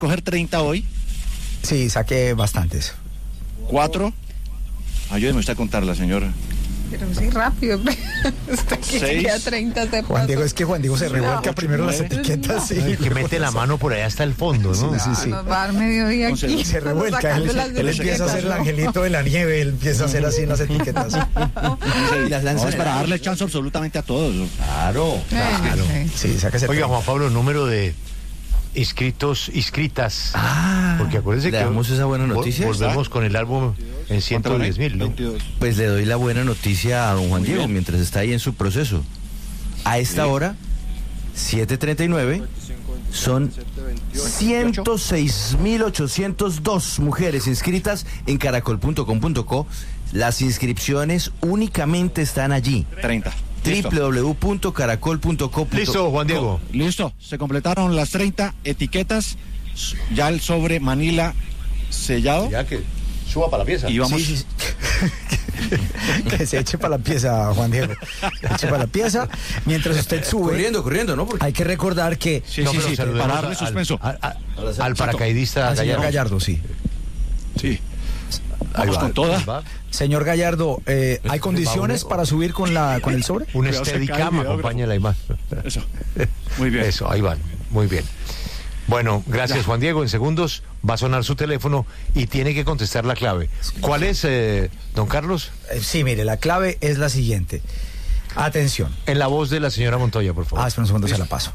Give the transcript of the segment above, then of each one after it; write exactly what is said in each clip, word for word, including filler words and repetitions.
coger treinta hoy. Sí, saqué bastantes. Cuatro. Ayúdeme usted a contarla, señora. Pero sí, rápido. Hasta que Seis. queda treinta de Juan Diego, es que Juan Diego se revuelca no, primero las nueve. etiquetas. Sí, El que mete la mano por allá hasta el fondo, ¿no? Sí, sí, sí. Nos va a dar mediodía aquí. Entonces, Se revuelca, él, él empieza a hacer el angelito de la nieve, él empieza a hacer así las etiquetas. Y las lanzas No, es para darle chance absolutamente a todos. Claro, claro. Sí, sáquese. Oiga, Juan Pablo, número de inscritos, inscritas. Ah, Porque acuérdense ¿le que damos esa buena vol- noticia? volvemos con el álbum en ciento diez mil, ¿no? veintidós. Pues le doy la buena noticia a don Juan Muy Diego bien. mientras está ahí en su proceso. A esta Sí. hora, siete treinta y nueve, son ciento seis mil ochocientos dos mujeres inscritas en caracol punto com punto co. Las inscripciones únicamente están allí. treinta. Listo. doble u doble u doble u punto caracol punto co punto co. Listo, Juan Diego. Listo, se completaron las treinta etiquetas, ya el sobre Manila sellado. Ya que suba para la pieza. Y vamos. Sí, sí, sí. Que se eche para la pieza, Juan Diego. Eche para la pieza. Mientras usted sube, Corriendo, corriendo, ¿no? Porque hay que recordar que Sí, No, sí, pero sí, saludemos para darle al- suspenso. Al, al- al paracaidista al señor Gallardo. Gallardo, sí. Sí. Ahí Vamos va, con toda. ahí va. Señor Gallardo, eh, ¿hay condiciones para subir con la con el sobre? Un Cuidado, se cae el Steadicam videógrafo. acompaña la imagen. Eso. Muy bien. Eso, ahí van. Muy bien. Bueno, gracias Ya. Juan Diego. En segundos va a sonar su teléfono y tiene que contestar la clave. ¿Cuál es, eh, don Carlos? Eh, sí, mire, la clave es la siguiente. Atención. En la voz de la señora Montoya, por favor. Ah, espera un segundo, se la paso.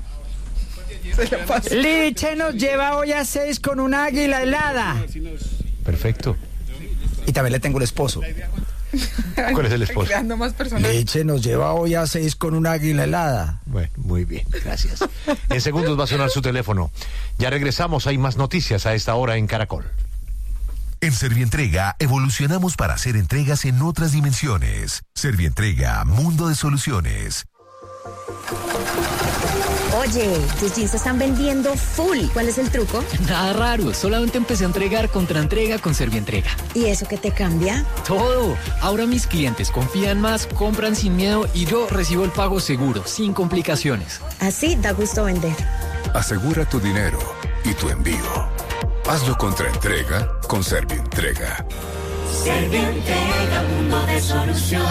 Liche nos lleva hoy a seis con un águila helada. Perfecto. Y también le tengo el esposo. ¿Cuál es el esposo? Creando más personas. Liche nos lleva hoy a seis con un águila helada. Bueno, muy bien, gracias. En segundos va a sonar su teléfono. Ya regresamos, hay más noticias a esta hora en Caracol. En Servientrega evolucionamos para hacer entregas en otras dimensiones. Servientrega, mundo de soluciones. Oye, tus jeans se están vendiendo full. ¿Cuál es el truco? Nada raro, solamente empecé a entregar contra entrega con Servientrega. ¿Y eso qué te cambia? Todo. Ahora mis clientes confían más, compran sin miedo y yo recibo el pago seguro, sin complicaciones. Así da gusto vender. Asegura tu dinero y tu envío. Hazlo contra entrega con Servientrega. Servientrega, mundo de soluciones.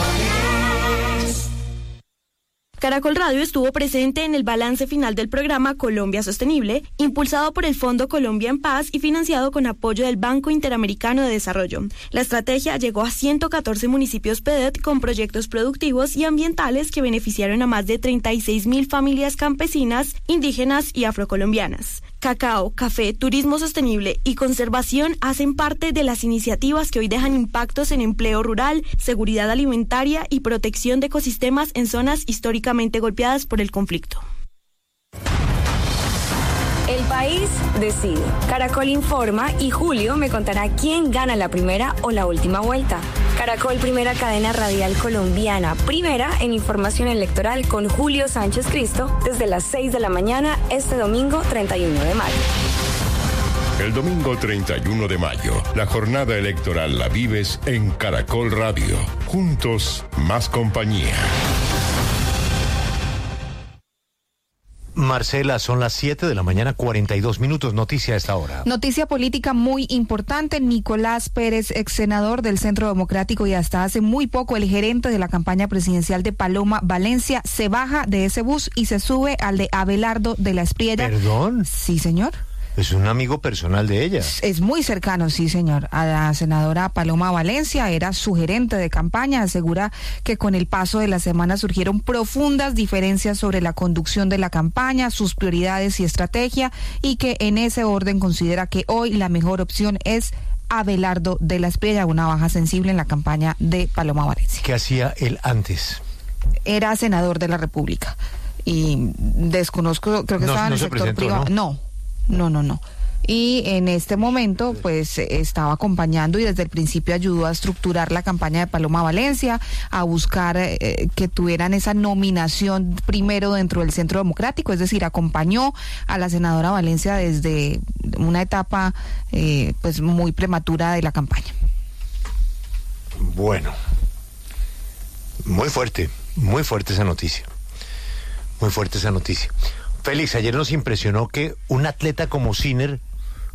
Caracol Radio estuvo presente en el balance final del programa Colombia Sostenible, impulsado por el Fondo Colombia en Paz y financiado con apoyo del Banco Interamericano de Desarrollo. La estrategia llegó a ciento catorce municipios P E D E T con proyectos productivos y ambientales que beneficiaron a más de treinta y seis mil familias campesinas, indígenas y afrocolombianas. Cacao, café, turismo sostenible y conservación hacen parte de las iniciativas que hoy dejan impactos en empleo rural, seguridad alimentaria y protección de ecosistemas en zonas históricamente golpeadas por el conflicto. El país decide. Caracol informa y Julio me contará quién gana la primera o la última vuelta. Caracol, primera cadena radial colombiana, primera en información electoral con Julio Sánchez Cristo desde las seis de la mañana este domingo treinta y uno de mayo. El domingo treinta y uno de mayo, la jornada electoral la vives en Caracol Radio. Juntos, más compañía. Marcela, son las siete de la mañana, cuarenta y dos minutos. Noticia a esta hora. Noticia política muy importante. Nicolás Pérez, ex senador del Centro Democrático y hasta hace muy poco el gerente de la campaña presidencial de Paloma Valencia, se baja de ese bus y se sube al de Abelardo de la Espriella. ¿Perdón? Sí, señor. Es un amigo personal de ella. Es muy cercano, sí, señor, a la senadora Paloma Valencia. Era su gerente de campaña. Asegura que con el paso de las semanas surgieron profundas diferencias sobre la conducción de la campaña, sus prioridades y estrategia, y que en ese orden considera que hoy la mejor opción es Abelardo de la Espriella, una baja sensible en la campaña de Paloma Valencia. ¿Qué hacía él antes? Era senador de la República y desconozco, creo que No, estaba en no el se sector presentó, privado. ¿no? No. No, no, no. Y en este momento, pues, estaba acompañando y desde el principio ayudó a estructurar la campaña de Paloma Valencia, a buscar eh, que tuvieran esa nominación primero dentro del Centro Democrático, es decir, acompañó a la senadora Valencia desde una etapa, eh, pues, muy prematura de la campaña. Bueno, muy fuerte, muy fuerte esa noticia. Muy fuerte esa noticia. Félix, ayer nos impresionó que un atleta como Sinner